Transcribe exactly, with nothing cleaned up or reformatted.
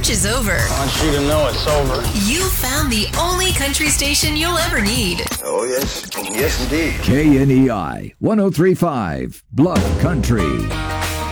search is over. I want you to know it's over. You found the only country station you'll ever need. Oh, yes. Yes, indeed. K N E I, one oh three point five, Bluff Country.